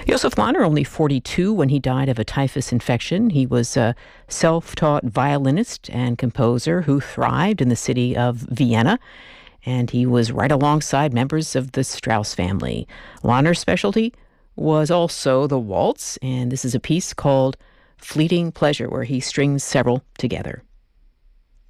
Josef Lahner, only 42 when he died of a typhus infection. He was a self-taught violinist and composer who thrived in the city of Vienna, and he was right alongside members of the Strauss family. Lahner's specialty was also the waltz, and this is a piece called Fleeting Pleasure, where he strings several together.